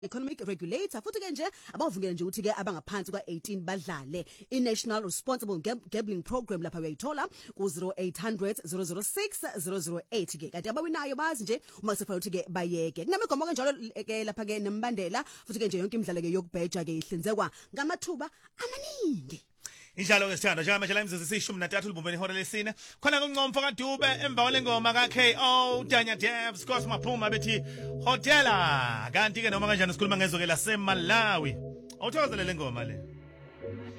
economic regulator futhi ke nje abavungela nje ukuthi ke abangaphansi kwa18 badlale iNational Responsible Gambling Program lapha uyayithola ku 0800 006 008 ke kanti abawinayo bazi nje uma sefuna ukuthi ke bayeke kunemigomo kanjalo ke lapha ke nembandela futhi ke nje yonke imidlalo ke yokubheja ke ihlinzekwa ngamathuba amaningi. Injalo ke sithanda njengamanje la imzuzu isishumi nantathu libumbeni ihora lesine khona kuncomfo kaDube emva kwalengoma ka KO Danya Debs Cosmo Maphuma bethi Hotela kanti ke noma kanjani sikhuluma ngezo ke laseMalawi awuthokozele lengoma le.